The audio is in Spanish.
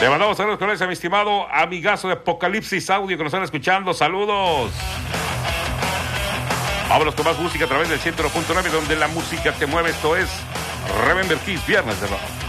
Le mandamos saludos con ese, mi estimado amigazo de Apocalipsis Audio que nos están escuchando. Saludos. Vámonos con más música a través del 101.9, donde la música te mueve. Esto es Remember Kiss, viernes de rock.